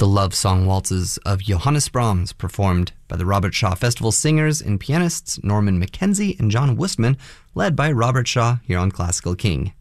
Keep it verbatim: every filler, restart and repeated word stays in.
The love song waltzes of Johannes Brahms, performed by the Robert Shaw Festival singers and pianists Norman Mackenzie and John Wustman, led by Robert Shaw here on Classical King.